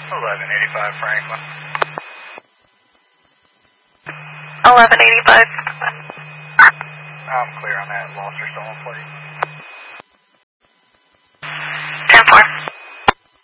1185 Franklin. 1185. I'm clear on that lost or stolen plate.